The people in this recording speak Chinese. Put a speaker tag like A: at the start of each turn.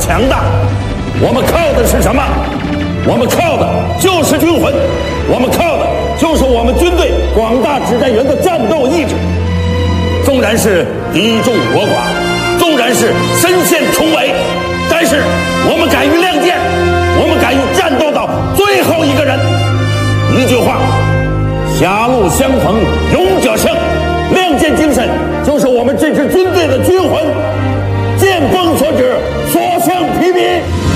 A: 强大。我们靠的是什么？我们靠的就是军魂，我们靠的就是我们军队广大指战员的战斗意志。纵然是敌众我寡，纵然是身陷重围，但是我们敢于亮剑，我们敢于战斗到最后一个人。一句话，狭路相逢勇者胜，亮剑精神就是我们这支军队的军魂。见风所指，所向披靡。